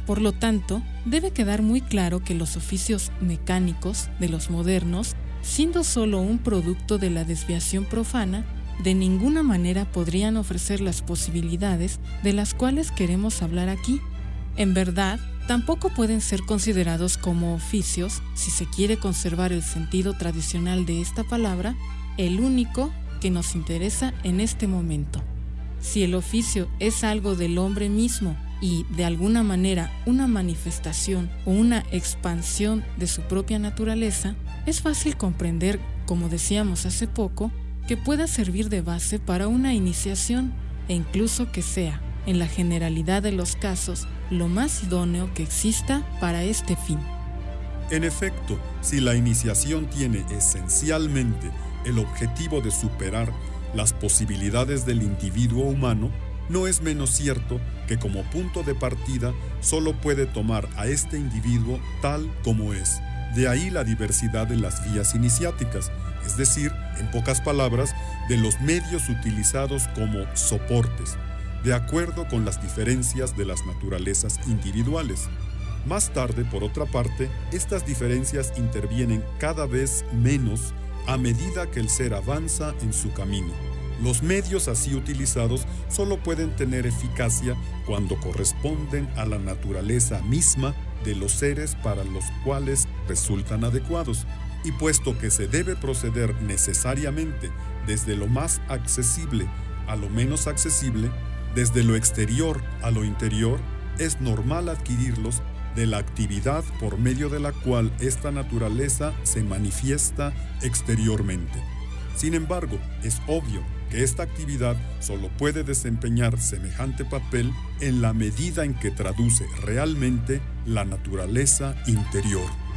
Por lo tanto, debe quedar muy claro que los oficios mecánicos de los modernos, siendo solo un producto de la desviación profana, de ninguna manera podrían ofrecer las posibilidades de las cuales queremos hablar aquí. En verdad, tampoco pueden ser considerados como oficios, si se quiere conservar el sentido tradicional de esta palabra, el único que nos interesa en este momento. Si el oficio es algo del hombre mismo y, de alguna manera, una manifestación o una expansión de su propia naturaleza, es fácil comprender, como decíamos hace poco, que pueda servir de base para una iniciación e incluso que sea, en la generalidad de los casos, lo más idóneo que exista para este fin. En efecto, si la iniciación tiene esencialmente el objetivo de superar las posibilidades del individuo humano, no es menos cierto que como punto de partida solo puede tomar a este individuo tal como es. De ahí la diversidad de las vías iniciáticas, es decir, en pocas palabras, de los medios utilizados como soportes, de acuerdo con las diferencias de las naturalezas individuales. Más tarde, por otra parte, estas diferencias intervienen cada vez menos a medida que el ser avanza en su camino. Los medios así utilizados solo pueden tener eficacia cuando corresponden a la naturaleza misma de los seres para los cuales resultan adecuados. Y puesto que se debe proceder necesariamente desde lo más accesible a lo menos accesible, desde lo exterior a lo interior, es normal adquirirlos de la actividad por medio de la cual esta naturaleza se manifiesta exteriormente. Sin embargo, es obvio que esta actividad solo puede desempeñar semejante papel en la medida en que traduce realmente la naturaleza interior.